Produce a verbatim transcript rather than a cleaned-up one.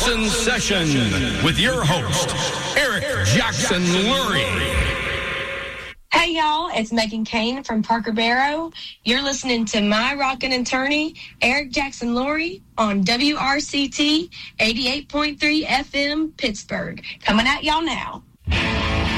Sports in Session with your host, Eric Jackson Lurie. Hey, y'all, it's Megan Kane from Parker Barrow. You're listening to my rockin' attorney, Eric Jackson Lurie, on W R C T eighty-eight point three F M, Pittsburgh. Coming at y'all now.